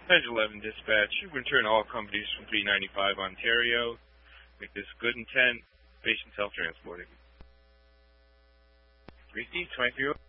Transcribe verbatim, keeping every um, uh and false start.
Edge eleven Dispatch, return all companies from three ninety-five Ontario. Make this good intent, patient self-transporting. three C twenty-three